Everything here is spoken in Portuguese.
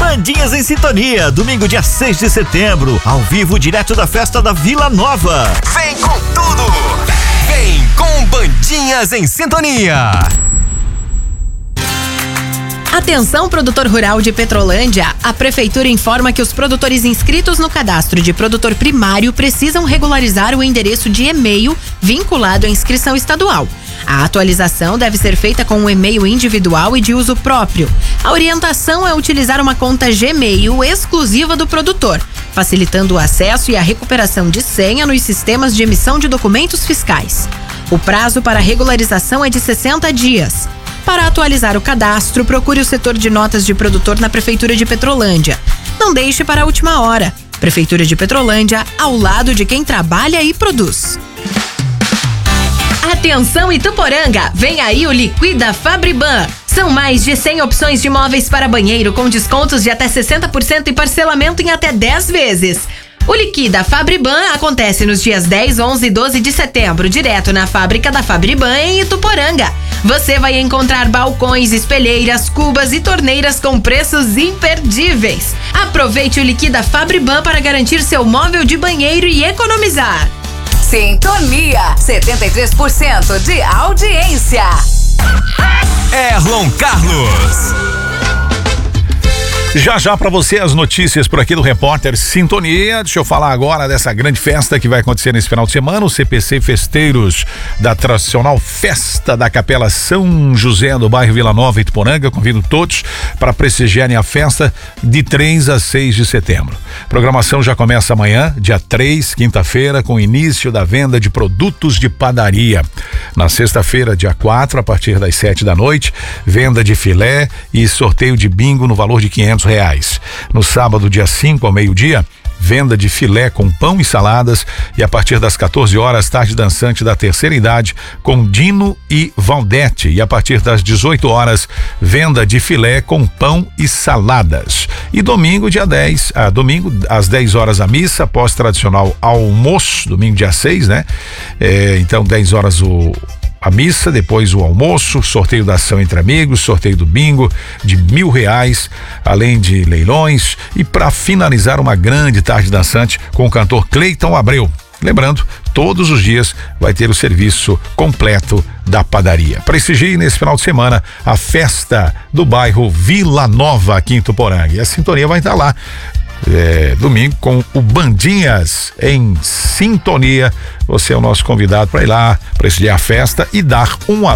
Bandinhas em Sintonia, domingo dia 6 de setembro, ao vivo direto da festa da Vila Nova. Vem com tudo! Vem com Bandinhas em Sintonia. Atenção, produtor rural de Petrolândia. A prefeitura informa que os produtores inscritos no cadastro de produtor primário precisam regularizar o endereço de e-mail vinculado à inscrição estadual. A atualização deve ser feita com um e-mail individual e de uso próprio. A orientação é utilizar uma conta Gmail exclusiva do produtor, facilitando o acesso e a recuperação de senha nos sistemas de emissão de documentos fiscais. O prazo para regularização é de 60 dias. Para atualizar o cadastro, procure o setor de notas de produtor na Prefeitura de Petrolândia. Não deixe para a última hora. Prefeitura de Petrolândia, ao lado de quem trabalha e produz. Atenção, Ituporanga! Vem aí o Liquida Fabriban. São mais de 100 opções de móveis para banheiro com descontos de até 60% e parcelamento em até 10 vezes. O Liquida Fabriban acontece nos dias 10, 11 e 12 de setembro, direto na fábrica da Fabriban em Ituporanga. Você vai encontrar balcões, espelheiras, cubas e torneiras com preços imperdíveis. Aproveite o Liquida Fabriban para garantir seu móvel de banheiro e economizar. Sintonia, 73% de audiência. Erlon Carlos. Já para você as notícias por aqui do Repórter Sintonia. Deixa eu falar agora dessa grande festa que vai acontecer nesse final de semana, o CPC Festeiros da tradicional Festa da Capela São José do bairro Vila Nova, Ituporanga. Convido todos para prestigiarem a festa de 3 a 6 de setembro. A programação já começa amanhã, dia 3, quinta-feira, com o início da venda de produtos de padaria. Na sexta-feira, dia 4, a partir das 7 da noite, venda de filé e sorteio de bingo no valor de R$500. No sábado, dia 5 ao meio-dia, venda de filé com pão e saladas, e a partir das 14 horas, tarde dançante da terceira idade com Dino e Valdete, e a partir das 18 horas, venda de filé com pão e saladas. E domingo, dia 10, domingo às 10 horas a missa, após tradicional almoço, domingo dia 6, né? Então 10 horas a missa, depois o almoço, sorteio da ação entre amigos, sorteio do bingo de R$1.000, além de leilões, e para finalizar, uma grande tarde dançante com o cantor Cleiton Abreu. Lembrando, todos os dias vai ter o serviço completo da padaria. Prestigie nesse final de semana a festa do bairro Vila Nova, aqui em Ituporanga. E a Sintonia vai estar lá domingo com o Bandinhas em Sintonia. Você é o nosso convidado para ir lá prestigiar a festa e dar um